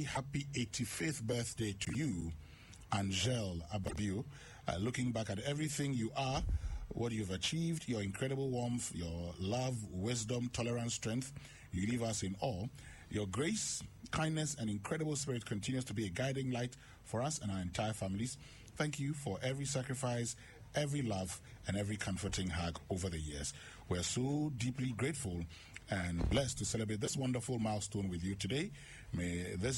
very happy 85th birthday to you, Angel Ababio. Looking back at everything you are, what you've achieved, your incredible warmth, your love, wisdom, tolerance, strength, you leave us in awe. Your grace, kindness, and incredible spirit continues to be a guiding light for us and our entire families. Thank you for every sacrifice, every love, and every comforting hug over the years. We're so deeply grateful and blessed to celebrate this wonderful milestone with you today. May this